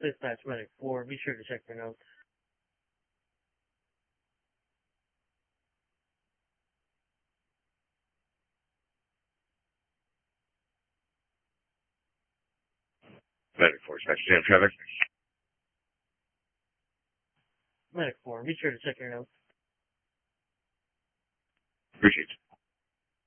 Dispatch Medic 4, be sure to check your notes. Medic 4, dispatch jam traffic. Medic 4, be sure to check your notes. Appreciate it.